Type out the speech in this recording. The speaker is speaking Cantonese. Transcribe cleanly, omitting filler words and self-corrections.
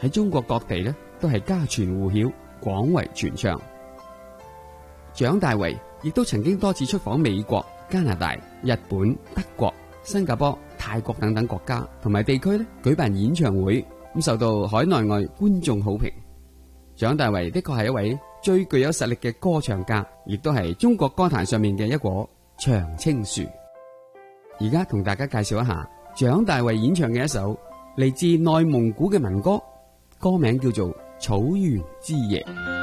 喺中國各地呢都係家傳戶曉，廣為傳唱。蔣大為亦都曾經多次出訪美國、加拿大、日本、德國、新加坡、泰國等等國家同埋地區呢舉辦演唱會，咁受到海內外觀眾好評。蔣大為的確係一位最具有實力嘅歌唱家，亦都係中國歌壇上面嘅一棵長青樹。而家同大家介紹一下蔣大為演唱嘅一首嚟自內蒙古嘅民歌，歌名叫做《草原之夜》。